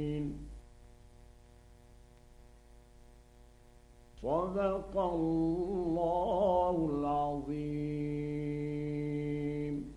صدق الله العظيم.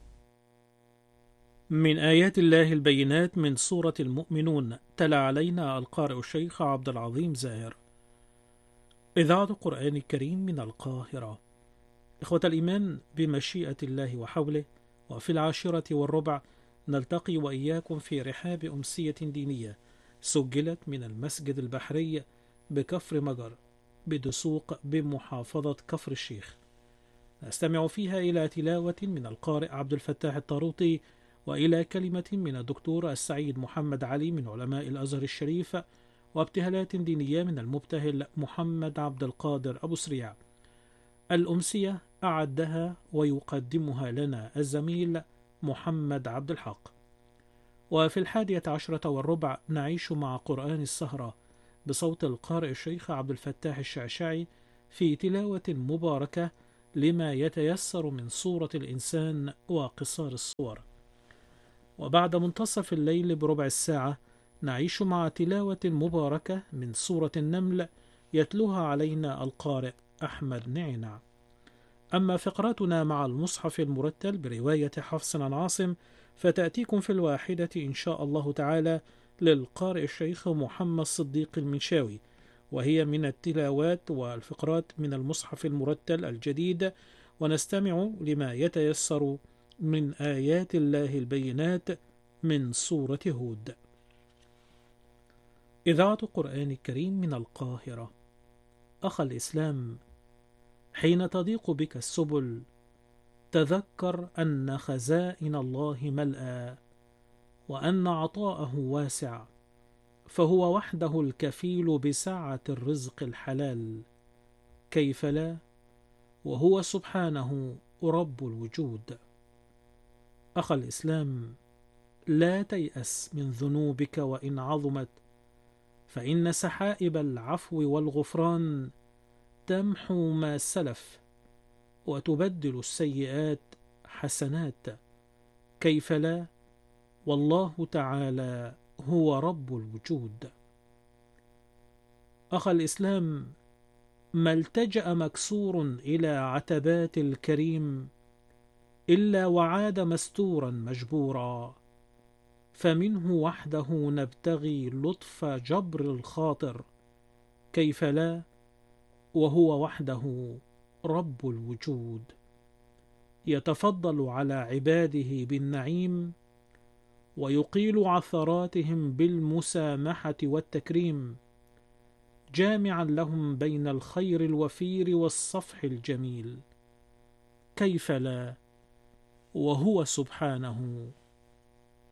من آيات الله البينات من سورة المؤمنون. تلا علينا القارئ الشيخ عبد العظيم زاهر. إذاعة القرآن الكريم من القاهرة. إخوة الإيمان، بمشيئة الله وحوله، وفي 10:15 نلتقي وإياكم في رحاب أمسية دينية سجلت من المسجد البحري بكفر مجر بدسوق بمحافظة كفر الشيخ. نستمع فيها إلى تلاوة من القارئ عبد الفتاح الطاروطي، وإلى كلمة من الدكتور السعيد محمد علي من علماء الأزهر الشريف، وابتهالات دينية من المبتهل محمد عبد القادر أبو سريع. الأمسية أعدها ويقدمها لنا الزميل محمد عبد الحق. وفي 11:15 نعيش مع قرآن السهرة بصوت القارئ الشيخ عبد الفتاح الشعشعي في تلاوة مباركة لما يتيسر من سورة الإنسان وقصار الصور. وبعد منتصف الليل بربع الساعة نعيش مع تلاوة مباركة من سورة النمل يتلوها علينا القارئ أحمد نعنع. أما فقراتنا مع المصحف المرتل برواية حفص عن عاصم فتأتيكم في 1 إن شاء الله تعالى للقارئ الشيخ محمد صديق المنشاوي، وهي من التلاوات والفقرات من المصحف المرتل الجديد، ونستمع لما يتيسر من آيات الله البينات من سورة هود. إذاعة القرآن الكريم من القاهرة. أخ الإسلام، حين تضيق بك السبل تذكر أن خزائن الله ملأى، وأن عطاءه واسع، فهو وحده الكفيل بسعة الرزق الحلال، كيف لا؟ وهو سبحانه رب الوجود. أخ الإسلام، لا تيأس من ذنوبك وإن عظمت، فإن سحائب العفو والغفران تمحو ما سلف وتبدل السيئات حسنات، كيف لا؟ والله تعالى هو رب الوجود. أخ الإسلام، ما التجأ مكسور إلى عتبات الكريم إلا وعاد مستورا مجبورا، فمنه وحده نبتغي لطف جبر الخاطر، كيف لا؟ وهو وحده رب الوجود. يتفضل على عباده بالنعيم ويقيل عثراتهم بالمسامحة والتكريم، جامعا لهم بين الخير الوفير والصفح الجميل، كيف لا؟ وهو سبحانه